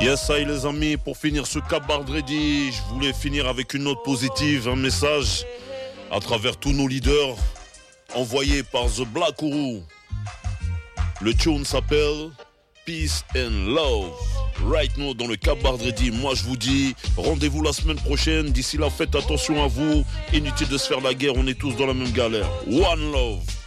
Yes, ça les amis, pour finir ce Cap Bardredi, je voulais finir avec une note positive, un message à travers tous nos leaders envoyé par The Black Ourou. Le tune s'appelle Peace and Love. Right now dans le Cap Bardredi, moi je vous dis rendez-vous la semaine prochaine. D'ici là, faites attention à vous. Inutile de se faire la guerre, on est tous dans la même galère. One love.